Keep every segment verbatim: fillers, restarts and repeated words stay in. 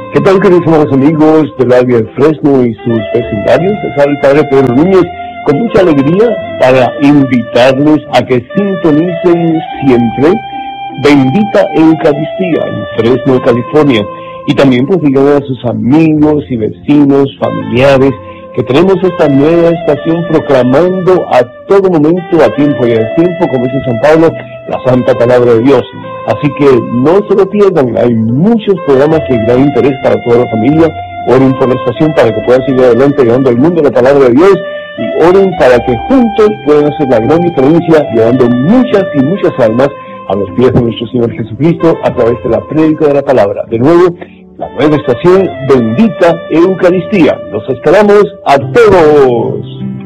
¿Qué tal, queridos amigos del área de Fresno y sus vecindarios? Les habla el Padre Pedro Núñez con mucha alegría para invitarles a que sintonicen siempre Bendita Eucaristía en Fresno, California. Y también pues digan a sus amigos y vecinos, familiares, que tenemos esta nueva estación proclamando a todo momento, a tiempo y a destiempo, como dice San Pablo, la Santa Palabra de Dios. Así que no se lo pierdan, hay muchos programas de gran interés para toda la familia. Oren por la estación para que pueda seguir adelante llevando al mundo la Palabra de Dios, y oren para que juntos puedan hacer la gran diferencia, llevando muchas y muchas almas a los pies de nuestro Señor Jesucristo a través de la prédica de la Palabra. De nuevo, la nueva estación Bendita Eucaristía. Los esperamos a todos.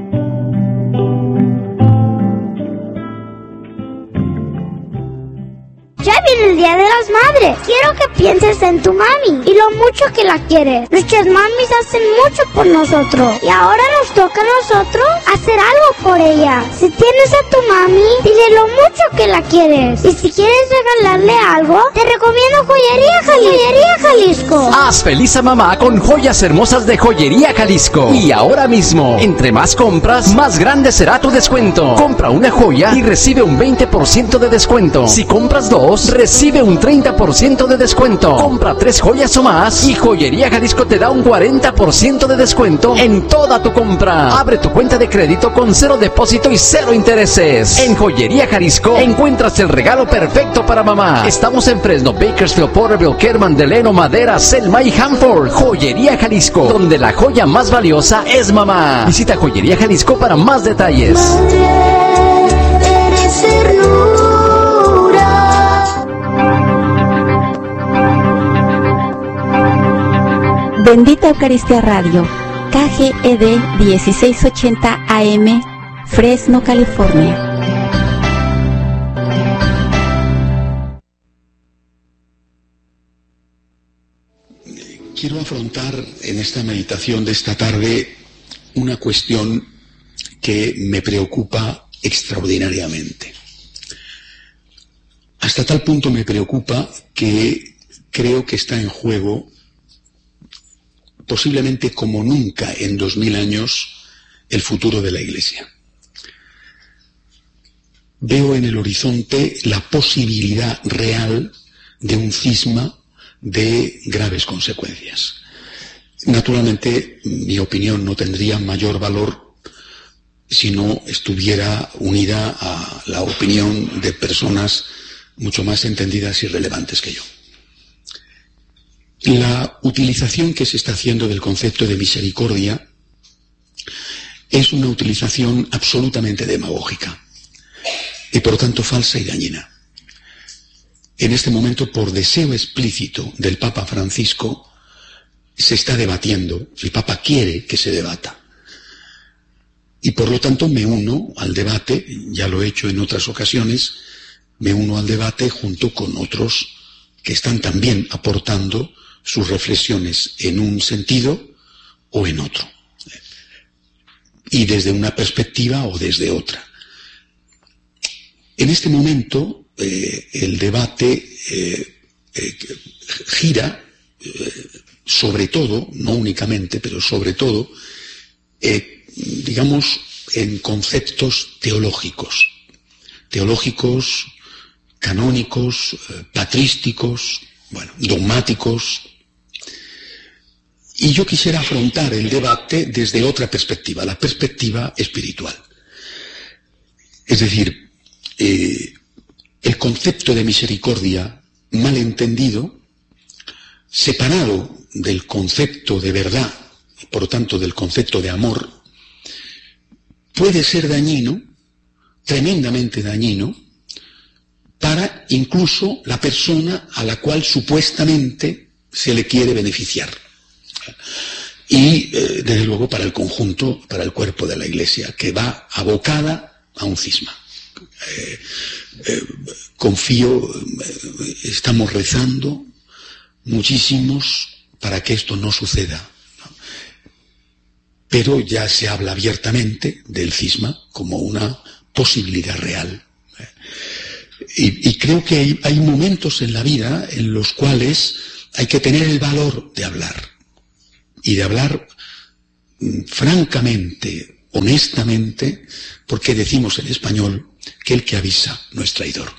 Ya viene el Día de las Madres. Quiero que pienses en tu mami y lo mucho que la quieres. Nuestras mamis hacen mucho por nosotros y ahora nos toca a nosotros hacer algo por ella. Si tienes a tu mami, dile lo mucho que la quieres. Y si quieres regalarle algo, te recomiendo Joyería Jalisco. Joyería Jalisco. Haz feliz a mamá con joyas hermosas de Joyería Jalisco. Y ahora mismo, entre más compras, más grande será tu descuento. Compra una joya y recibe un veinte por ciento de descuento. Si compras dos, recibe un treinta por ciento de descuento. Compra tres joyas o más y Joyería Jalisco te da un cuarenta por ciento de descuento en toda tu compra. Abre tu cuenta de crédito con cero depósito y cero intereses. En Joyería Jalisco encuentras el regalo perfecto para mamá. Estamos en Fresno, Bakersfield, Porterville, Kerman, Delano, Madera, Selma y Hanford. Joyería Jalisco, donde la joya más valiosa es mamá. Visita Joyería Jalisco para más detalles. Bendita Eucaristía Radio, K G E D dieciséis ochenta A M, Fresno, California. Quiero afrontar en esta meditación de esta tarde una cuestión que me preocupa extraordinariamente. Hasta tal punto me preocupa que creo que está en juego, posiblemente como nunca en dos mil años, el futuro de la Iglesia. Veo en el horizonte la posibilidad real de un cisma de graves consecuencias. Naturalmente, mi opinión no tendría mayor valor si no estuviera unida a la opinión de personas mucho más entendidas y relevantes que yo. La utilización que se está haciendo del concepto de misericordia es una utilización absolutamente demagógica y por lo tanto falsa y dañina. En este momento, por deseo explícito del Papa Francisco, se está debatiendo. El Papa quiere que se debata. Y por lo tanto me uno al debate, ya lo he hecho en otras ocasiones, me uno al debate junto con otros que están también aportando sus reflexiones en un sentido o en otro, y desde una perspectiva o desde otra. En este momento eh, el debate eh, eh, gira eh, sobre todo, no únicamente, pero sobre todo, eh, digamos, en conceptos teológicos, teológicos, canónicos, eh, patrísticos, bueno, dogmáticos. Y yo quisiera afrontar el debate desde otra perspectiva, la perspectiva espiritual. Es decir, eh, el concepto de misericordia mal entendido, separado del concepto de verdad, y por lo tanto del concepto de amor, puede ser dañino, tremendamente dañino, para incluso la persona a la cual supuestamente se le quiere beneficiar. Y, eh, desde luego, para el conjunto, para el cuerpo de la Iglesia, que va abocada a un cisma. Eh, eh, confío, eh, estamos rezando muchísimos para que esto no suceda, ¿no? Pero ya se habla abiertamente del cisma como una posibilidad real. Y, y creo que hay, hay momentos en la vida en los cuales hay que tener el valor de hablar, y de hablar mm, francamente, honestamente, porque decimos en español que el que avisa no es traidor.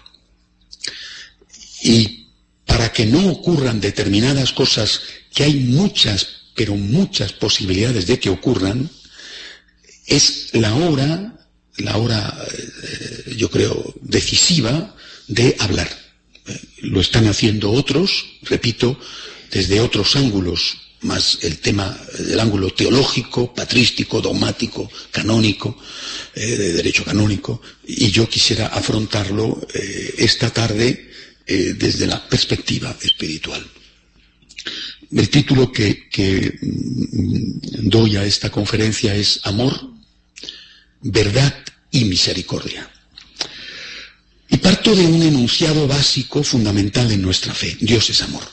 Y para que no ocurran determinadas cosas, que hay muchas, pero muchas posibilidades de que ocurran, es la hora, la hora, eh, yo creo, decisiva de hablar. Eh, lo están haciendo otros, repito, desde otros ángulos, más el tema del ángulo teológico, patrístico, dogmático, canónico, eh, de derecho canónico, y yo quisiera afrontarlo eh, esta tarde eh, desde la perspectiva espiritual. El título que, que doy a esta conferencia es Amor, Verdad y Misericordia. Y parto de un enunciado básico fundamental en nuestra fe: Dios es amor.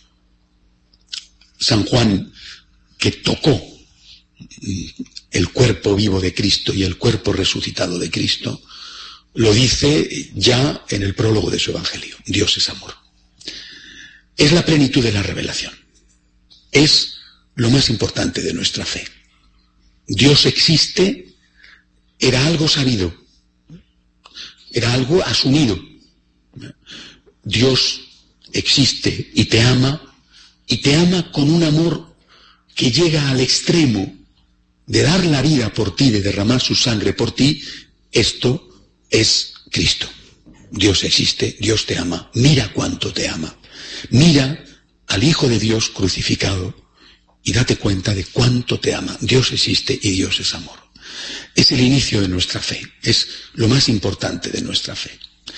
San Juan, que tocó el cuerpo vivo de Cristo y el cuerpo resucitado de Cristo, lo dice ya en el prólogo de su Evangelio: Dios es amor. Es la plenitud de la revelación. Es lo más importante de nuestra fe. Dios existe, era algo sabido, era algo asumido. Dios existe y te ama, y te ama con un amor que llega al extremo de dar la vida por ti, de derramar su sangre por ti. Esto es Cristo. Dios existe, Dios te ama, mira cuánto te ama. Mira al Hijo de Dios crucificado y date cuenta de cuánto te ama. Dios existe y Dios es amor. Es el inicio de nuestra fe, es lo más importante de nuestra fe.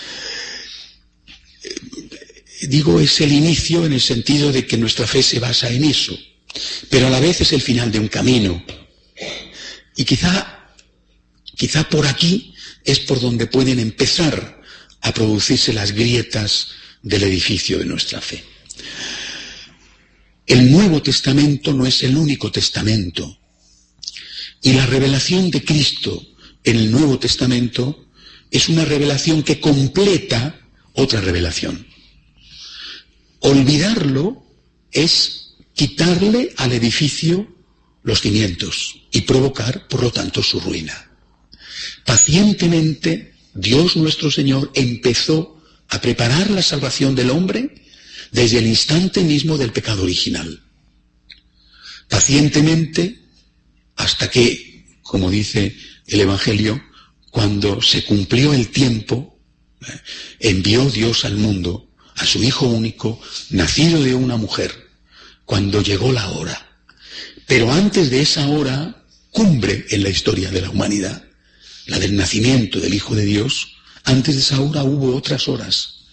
Digo, es el inicio en el sentido de que nuestra fe se basa en eso, pero a la vez es el final de un camino. Y quizá, quizá por aquí es por donde pueden empezar a producirse las grietas del edificio de nuestra fe. El Nuevo Testamento no es el único testamento, y la revelación de Cristo en el Nuevo Testamento es una revelación que completa otra revelación. Olvidarlo es quitarle al edificio los cimientos y provocar, por lo tanto, su ruina. Pacientemente, Dios nuestro Señor empezó a preparar la salvación del hombre desde el instante mismo del pecado original. Pacientemente, hasta que, como dice el Evangelio, cuando se cumplió el tiempo, eh, envió Dios al mundo a su Hijo único, nacido de una mujer, cuando llegó la hora. Pero antes de esa hora, cumbre en la historia de la humanidad, la del nacimiento del Hijo de Dios, antes de esa hora hubo otras horas.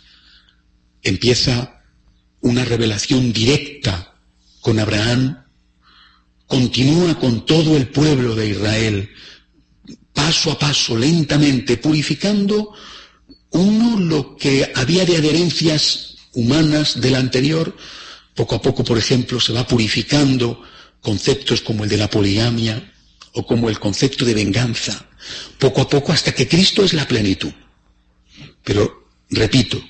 Empieza una revelación directa con Abraham, continúa con todo el pueblo de Israel, paso a paso, lentamente, purificando uno lo que había de adherencias humanas del anterior. Poco a poco, por ejemplo, se va purificando conceptos como el de la poligamia o como el concepto de venganza, poco a poco hasta que Cristo es la plenitud. Pero, repito,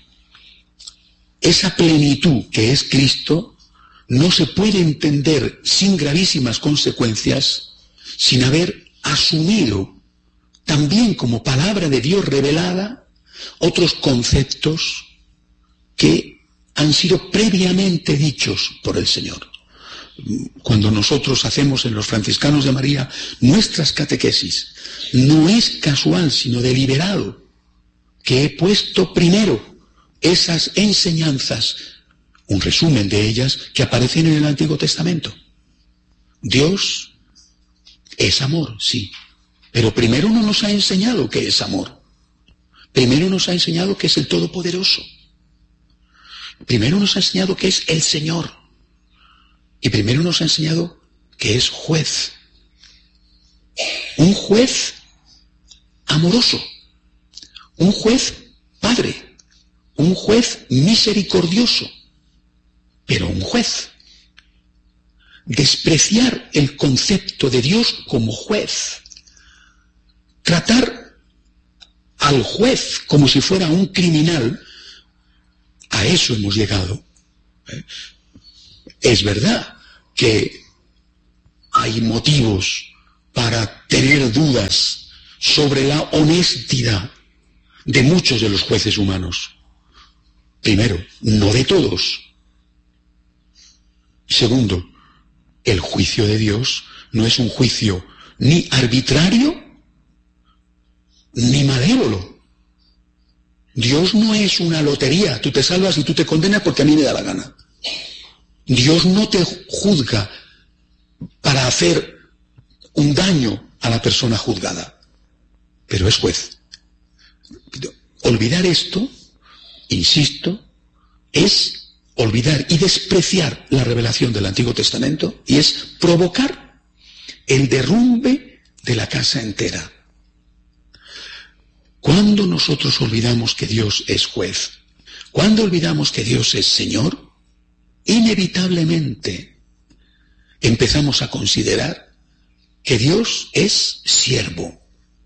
esa plenitud que es Cristo no se puede entender sin gravísimas consecuencias, sin haber asumido también como palabra de Dios revelada otros conceptos que han sido previamente dichos por el Señor. Cuando nosotros hacemos en los franciscanos de María nuestras catequesis, no es casual, sino deliberado, que he puesto primero esas enseñanzas, un resumen de ellas, que aparecen en el Antiguo Testamento. Dios es amor, sí, pero primero no nos ha enseñado qué es amor. Primero nos ha enseñado que es el Todopoderoso. Primero nos ha enseñado que es el Señor. Y primero nos ha enseñado que es juez. Un juez amoroso. Un juez padre. Un juez misericordioso. Pero un juez. Despreciar el concepto de Dios como juez. Tratar al juez como si fuera un criminal, a eso hemos llegado. Es verdad que hay motivos para tener dudas sobre la honestidad de muchos de los jueces humanos. Primero, no de todos. Segundo, el juicio de Dios no es un juicio ni arbitrario ni malévolo. Dios no es una lotería, tú te salvas y tú te condenas porque a mí me da la gana. Dios no te juzga para hacer un daño a la persona juzgada, pero es juez. Olvidar esto, insisto, es olvidar y despreciar la revelación del Antiguo Testamento y es provocar el derrumbe de la casa entera. ¿Cuándo nosotros olvidamos que Dios es juez? ¿Cuándo olvidamos que Dios es Señor? Inevitablemente empezamos a considerar que Dios es siervo.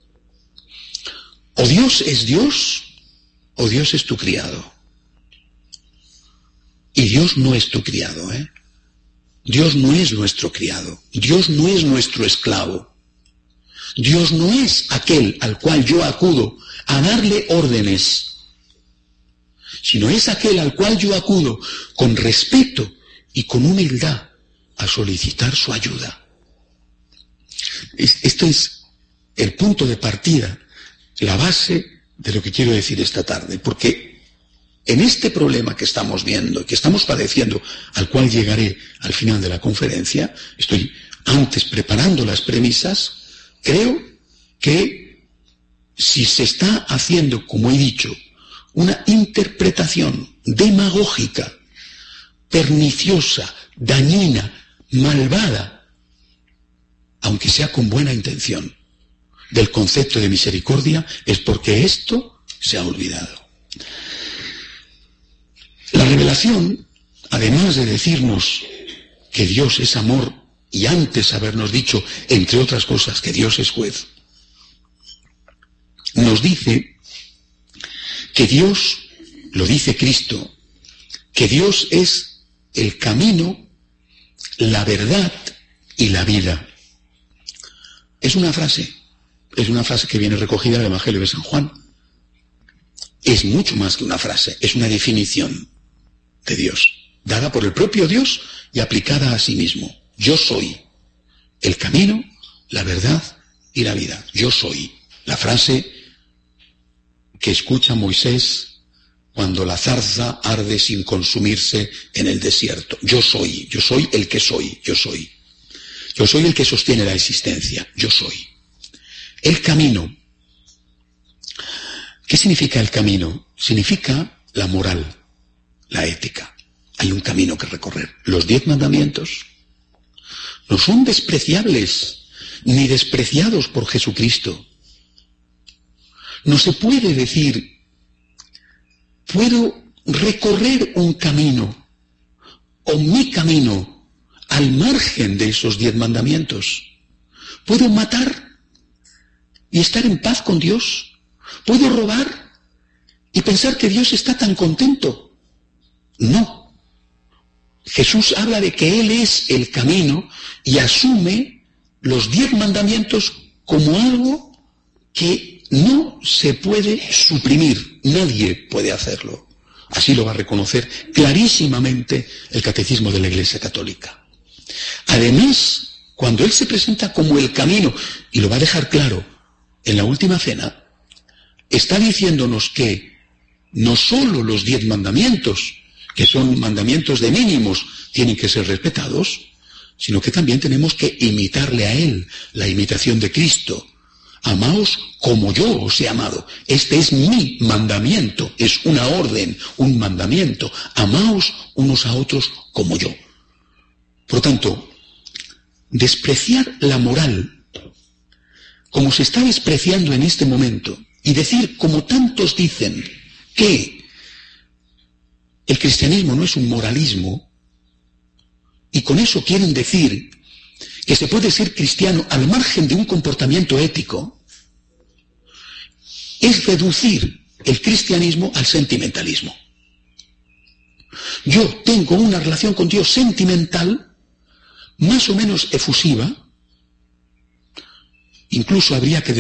O Dios es Dios, o Dios es tu criado. Y Dios no es tu criado, ¿eh? Dios no es nuestro criado. Dios no es nuestro esclavo. Dios no es aquel al cual yo acudo a darle órdenes, sino es aquel al cual yo acudo con respeto y con humildad a solicitar su ayuda. Esto es el punto de partida, la base de lo que quiero decir esta tarde, porque en este problema que estamos viendo, que estamos padeciendo, al cual llegaré al final de la conferencia, estoy antes preparando las premisas, creo que si se está haciendo, como he dicho, una interpretación demagógica, perniciosa, dañina, malvada, aunque sea con buena intención, del concepto de misericordia, es porque esto se ha olvidado. La revelación, además de decirnos que Dios es amor, y antes habernos dicho, entre otras cosas, que Dios es juez, nos dice que Dios, lo dice Cristo, que Dios es el camino, la verdad y la vida. Es una frase, es una frase que viene recogida en el Evangelio de San Juan. Es mucho más que una frase, es una definición de Dios, dada por el propio Dios y aplicada a sí mismo. Yo soy el camino, la verdad y la vida. Yo soy. La frase que escucha Moisés cuando la zarza arde sin consumirse en el desierto. Yo soy, yo soy el que soy, yo soy. Yo soy el que sostiene la existencia, yo soy. El camino. ¿Qué significa el camino? Significa la moral, la ética. Hay un camino que recorrer. Los diez mandamientos no son despreciables ni despreciados por Jesucristo. No se puede decir, puedo recorrer un camino o mi camino al margen de esos diez mandamientos. Puedo matar y estar en paz con Dios. Puedo robar y pensar que Dios está tan contento. No. Jesús habla de que Él es el camino y asume los diez mandamientos como algo que no se puede suprimir, nadie puede hacerlo. Así lo va a reconocer clarísimamente el Catecismo de la Iglesia Católica. Además, cuando Él se presenta como el camino, y lo va a dejar claro en la última cena, está diciéndonos que no solo los diez mandamientos, que son mandamientos de mínimos, tienen que ser respetados, sino que también tenemos que imitarle a Él, la imitación de Cristo. Amaos como yo os he amado. Este es mi mandamiento, es una orden, un mandamiento. Amaos unos a otros como yo. Por lo tanto, despreciar la moral, como se está despreciando en este momento, y decir, como tantos dicen, que el cristianismo no es un moralismo, y con eso quieren decir que se puede ser cristiano al margen de un comportamiento ético, es reducir el cristianismo al sentimentalismo. Yo tengo una relación con Dios sentimental, más o menos efusiva, incluso habría que